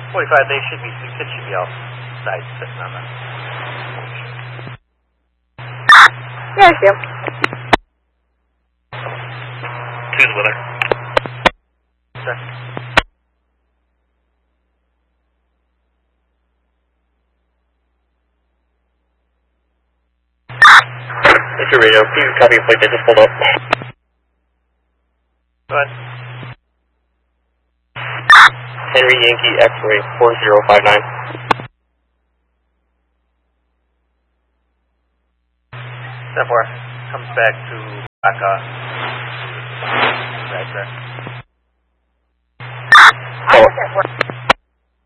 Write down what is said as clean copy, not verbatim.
45, they should be outside sitting on the... Yeah, I see him. Two's with her. Sir. It's your radio. Can you copy a plate that just pulled up? Go ahead. Henry Yankee X-ray 4059. 10-4 comes back to Aka. Right there. I was at work.